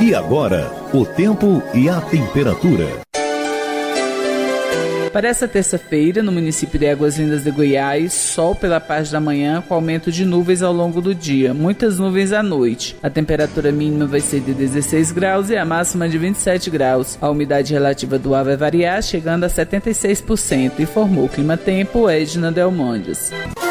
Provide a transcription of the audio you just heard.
E agora, o tempo e a temperatura. Para essa terça-feira, no município de Águas Lindas de Goiás, sol pela parte da manhã com aumento de nuvens ao longo do dia, muitas nuvens à noite. A temperatura mínima vai ser de 16 graus e a máxima de 27 graus. A umidade relativa do ar vai variar, chegando a 76%, informou o Clima Tempo Edna Delmondes.